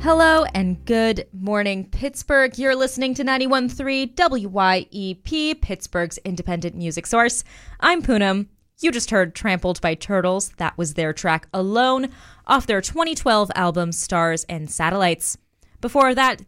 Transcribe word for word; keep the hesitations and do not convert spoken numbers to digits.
Hello and good morning, Pittsburgh. You're listening to ninety-one point three W Y E P, Pittsburgh's independent music source. I'm Poonam. You just heard Trampled by Turtles. That was their track Alone off their twenty twelve album Stars and Satellites. Before that,